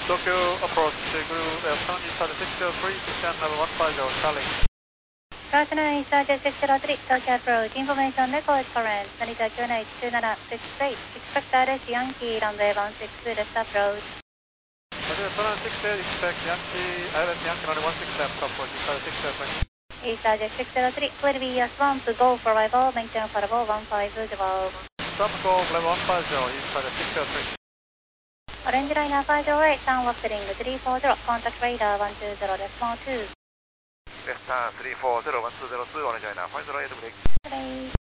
Tokyo approach, Guru Airplane Eastern 603, descend level 150, Charlie. Afternoon, Eastern 603, Tokyo approach, information record current, Narita QNH 2768, expect RS Yankee, runway 16, left approach. Roger, Turn 68, expect Yankee, ILS Yankee, runway 16 left approach, Eastern 603. Eastern 603, clear via swamp, go for arrival, maintain for level 150. Swamp go, level 150, Eastern 603. Orange liner 508, downward steering 340, contact radar 120.2. Yes, 340, 1202, orange liner 508, break. Today.